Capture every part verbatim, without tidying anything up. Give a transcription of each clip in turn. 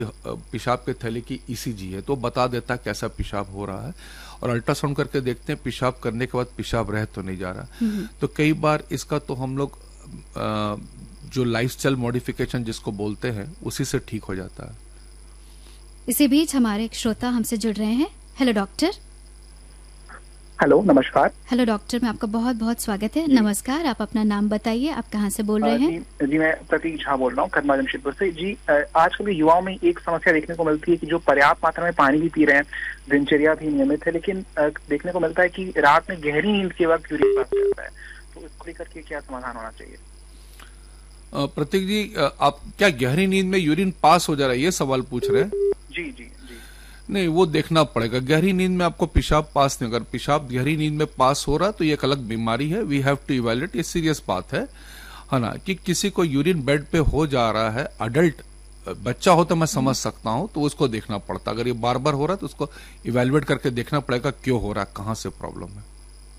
पेशाब के थैले की ईसीजी है तो बता देता है कैसा पेशाब हो रहा है, और अल्ट्रासाउंड करके देखते हैं पेशाब करने के बाद पेशाब रह तो नहीं जा रहा। तो कई बार इसका तो हम लोग जो लाइफस्टाइल मॉडिफिकेशन जिसको बोलते हैं उसी से ठीक हो जाता है। इसी बीच हमारे एक श्रोता हमसे जुड़ रहे हैं। Hello doctor. हेलो, नमस्कार। हेलो डॉक्टर, में आपका बहुत बहुत स्वागत है। नमस्कार, आप अपना नाम बताइए, आप कहाँ से बोल रहे हैं? जी, जी मैं प्रतीक झा बोल रहा हूँ खन्ना जमशेदपुर से। जी, आजकल के युवाओं में एक समस्या देखने को मिलती है कि जो पर्याप्त मात्रा में पानी भी पी रहे हैं, दिनचर्या भी नियमित है, लेकिन देखने को मिलता है कि रात में गहरी नींद के वक्त यूरिन पास जाता है। तो इसको लेकर के क्या समाधान होना चाहिए? प्रतीक जी, आप क्या गहरी नींद में यूरिन पास हो जा रहा है ये सवाल पूछ रहे हैं? जी जी नहीं, वो देखना पड़ेगा। गहरी नींद में आपको पेशाब पास नहीं, अगर पेशाब गहरी नींद में पास हो रहा तो ये एक अलग बीमारी है। वी हैव टू इवैल्यूएट, ये सीरियस बात है है ना। कि किसी को यूरिन बेड पे हो जा रहा है, अडल्ट बच्चा हो तो मैं समझ सकता हूं, तो उसको देखना पड़ता। अगर ये बार बार हो रहा है तो उसको इवैल्यूएट करके देखना पड़ेगा क्यों हो रहा है, कहां से प्रॉब्लम है।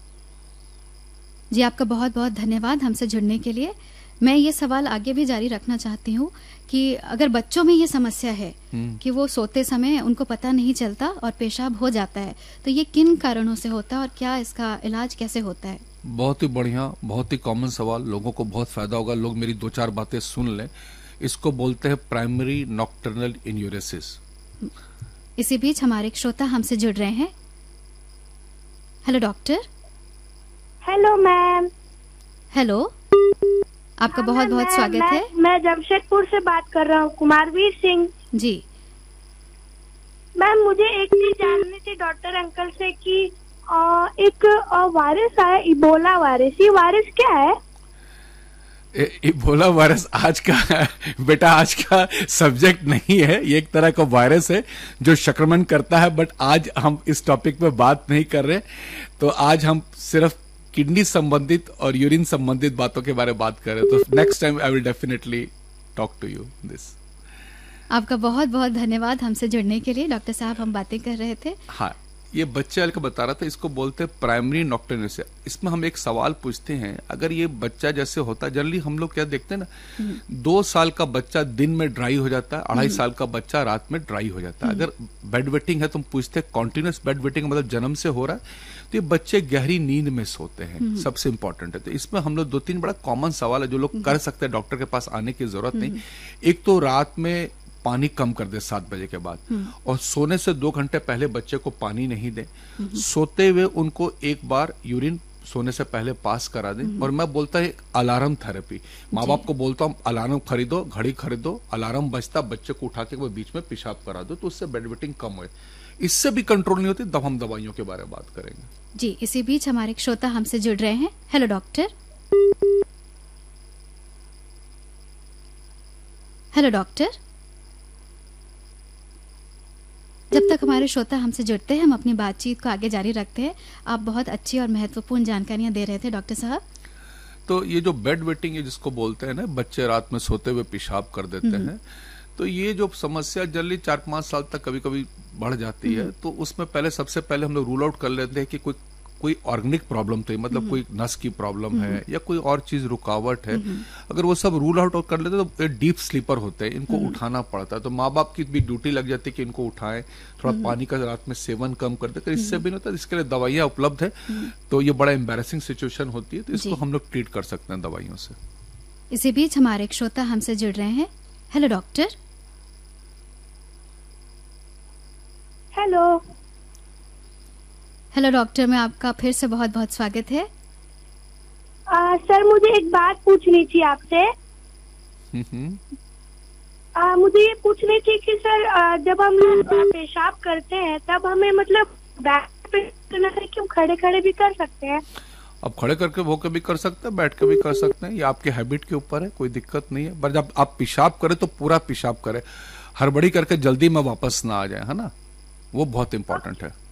जी, आपका बहुत बहुत धन्यवाद हमसे जुड़ने के लिए। मैं ये सवाल आगे भी जारी रखना चाहती हूँ कि अगर बच्चों में ये समस्या है कि वो सोते समय उनको पता नहीं चलता और पेशाब हो जाता है, तो ये किन कारणों से होता है और क्या इसका इलाज कैसे होता है? बहुत ही बढ़िया, बहुत ही कॉमन सवाल, लोगों को बहुत फायदा होगा। लोग मेरी दो चार बातें सुन लें। इसको बोलते हैं प्राइमरी नॉक्टर्नल इन्यूरेसिस। इसी बीच हमारे एक श्रोता हमसे जुड़ रहे हैं। Hello doctor. Hello ma'am. Hello, आपका बहुत बहुत स्वागत मैं, है। मैं जमशेदपुर से बात कर रहा हूँ, कुमारवीर सिंह जी। मैम, मुझे एक चीज जाननी थी डॉक्टर अंकल से कि आ, एक वायरस आया, इबोला वायरस। ये वायरस क्या है? ए, इबोला वायरस आज का बेटा आज का सब्जेक्ट नहीं है। ये एक तरह का वायरस है जो संक्रमण करता है, बट आज हम इस टॉपिक पे बात नहीं कर रहे। तो आज हम सिर्फ किडनी संबंधित और यूरिन संबंधित बातों के बारे में बात करें, तो next time I will definitely talk to you this. आपका बहुत बहुत धन्यवाद हमसे जुड़ने के लिए। डॉक्टर साहब, हम बातें कर रहे थे। हाँ, ये बच्चे वाले को बता रहा था, इसको बोलते हैं प्राइमरी नॉक्टर्नल। इसमें हम एक सवाल पूछते हैं, अगर ये बच्चा जैसे होता है, जनरली हम लोग क्या देखते हैं ना, दो साल का बच्चा दिन में ड्राई हो जाता है, अढ़ाई साल का बच्चा रात में ड्राई हो जाता है। अगर बेड वेटिंग है तो हम पूछते हैं कॉन्टिन्यूस बेड वेटिंग मतलब जन्म से हो रहा है, तो ये बच्चे गहरी नींद में सोते हैं, सबसे इंपॉर्टेंट है। तो इसमें हम लोग दो तीन बड़ा कॉमन सवाल है जो लोग कर सकते हैं, डॉक्टर के पास आने की जरूरत नहीं। एक तो रात में पानी कम कर दे सात बजे के बाद, और सोने से दो घंटे पहले बच्चे को पानी नहीं दे। सोते हुए उनको एक बार यूरिन सोने से पहले पास करा दें। और मैं बोलता है अलार्म थेरेपी, माँ बाप को बोलता हूँ अलार्म खरीदो, घड़ी खरीदो, अलार्म बजता बच्चे को उठा के वो बीच में पेशाब करा दो, तो उससे बेड वेटिंग कम हो। इससे भी कंट्रोल नहीं होती, तब हम दवाइयों के बारे में बात करेंगे। जी, इसी बीच हमारे एक श्रोता हमसे जुड़ रहे हैं। Hello doctor. Hello doctor. जब तक हमारे श्रोता हमसे जुड़ते हैं, हम अपनी बातचीत को आगे जारी रखते हैं। आप बहुत अच्छी और महत्वपूर्ण जानकारियां दे रहे थे डॉक्टर साहब। तो ये जो बेड वेटिंग है जिसको बोलते हैं ना, बच्चे रात में सोते हुए पेशाब कर देते हैं, तो ये जो समस्या जल्दी चार पांच साल तक कभी कभी बढ़ जाती है। तो उसमें पहले सबसे पहले हम लोग रूल आउट कर लेते हैं कि कोई कोई ऑर्गेनिक प्रॉब्लम तो है, मतलब कोई नस की प्रॉब्लम है या कोई और चीज रुकावट है। अगर वो सब रूल आउट कर लेते तो डीप स्लीपर होते हैं, इनको उठाना पड़ता है। तो माँ बाप की भी ड्यूटी लग जाती है कि इनको उठाएं, थोड़ा पानी का रात में सेवन कम कर दे। तो इससे भी नहीं होता, इसके लिए दवाइयां उपलब्ध है। तो ये बड़ा एम्बेरसिंग सिचुएशन होती है, तो इसको हम लोग ट्रीट कर सकते हैं दवाइयों से। इसी बीच हमारे एक श्रोता हमसे जुड़ रहे हैं। Hello doctor. Hello. Hello doctor, में आपका फिर से बहुत बहुत स्वागत है। आ, सर, मुझे एक बात पूछनी थी आपसे। आ, मुझे ये पूछनी थी कि सर, आ, जब हम लोग पेशाब करते हैं तब हमें मतलब बैठ पे करना है कि हम खड़े खड़े भी कर सकते हैं? अब खड़े करके होकर भी कर सकते हैं, बैठ के भी कर सकते हैं, ये आपके हैबिट के ऊपर है, कोई दिक्कत नहीं है। पर जब आप पेशाब करें तो पूरा पेशाब करें, हड़बड़ी करके जल्दी में वापस ना आ जाए, है ना, वो बहुत इंपॉर्टेंट है।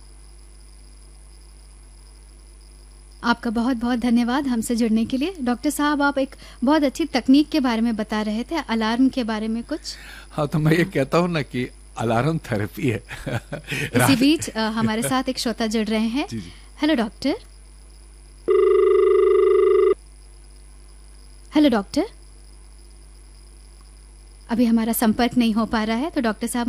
आपका बहुत बहुत धन्यवाद हमसे जुड़ने के लिए। डॉक्टर साहब, आप एक बहुत अच्छी तकनीक के बारे में बता रहे थे, अलार्म के बारे में कुछ। हाँ, तो मैं ये कहता हूँ ना कि अलार्म थेरेपी है। इसी बीच आ, हमारे साथ एक श्रोता जुड़ रहे हैं। Hello doctor. Hello doctor. अभी हमारा संपर्क नहीं हो पा रहा है, तो डॉक्टर साहब